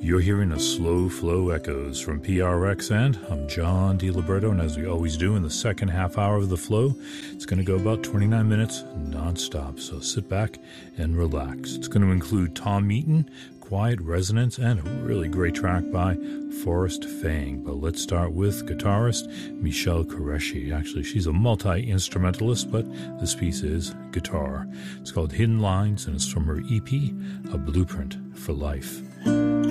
You're hearing a Slow Flow Echoes from PRX, and I'm John DiLiberto, and as we always do in the second half hour of the flow, it's going to go about 29 minutes non-stop, so sit back and relax. It's going to include Tom Meaton, Quiet Resonance, and a really great track by Forrest Fang. But let's start with guitarist Michelle Qureshi. Actually, she's a multi-instrumentalist, but this piece is guitar. It's called Hidden Lines, and it's from her EP, A Blueprint for Life.